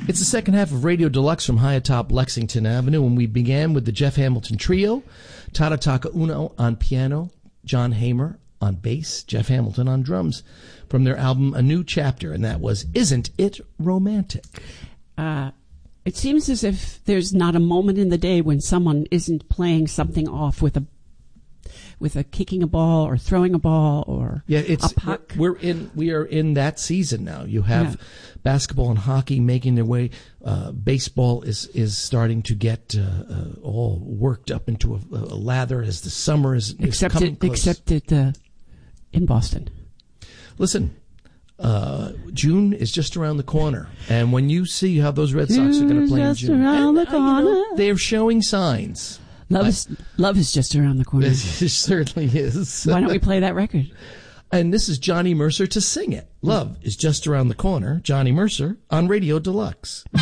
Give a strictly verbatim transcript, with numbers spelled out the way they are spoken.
It's the second half of Radio Deluxe from high atop Lexington Avenue, and we began with the Jeff Hamilton Trio, Tarataka Uno on piano, John Hamer on bass, Jeff Hamilton on drums, from their album A New Chapter, and that was Isn't It Romantic? Uh, it seems as if there's not a moment in the day when someone isn't playing something off with a with a kicking a ball or throwing a ball or yeah, it's, a puck. We're in, we are in that season now. You have yeah. basketball and hockey making their way. Uh, baseball is, is starting to get uh, uh, all worked up into a, a lather as the summer is, is except coming it, close. Except it, uh, in Boston. Listen, uh, June is just around the corner. And when you see how those Red Sox are going to play in June, just around and, the corner. Uh, you know, they're showing signs. Love is, love is just around the corner. It certainly is. Why don't we play that record? And this is Johnny Mercer to sing it. Love is just around the corner. Johnny Mercer on Radio Deluxe.